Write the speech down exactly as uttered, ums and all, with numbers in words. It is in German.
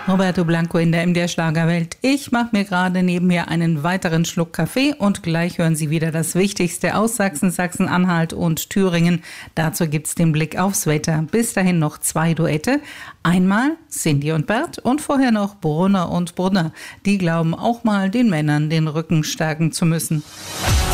Roberto Blanco in der M D R-Schlagerwelt. Ich mache mir gerade neben mir einen weiteren Schluck Kaffee und gleich hören Sie wieder das Wichtigste aus Sachsen, Sachsen-Anhalt und Thüringen. Dazu gibt's den Blick aufs Wetter. Bis dahin noch zwei Duette. Einmal Cindy und Bert und vorher noch Brunner und Brunner. Die glauben auch mal den Männern den Rücken stärken zu müssen.